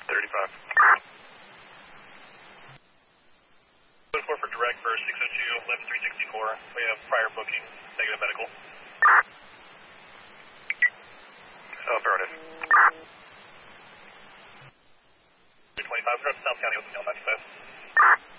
35. 4 for direct for 602, lift 364. We have prior booking, negative medical. Affirmative. 325, South County, Oakdale 95.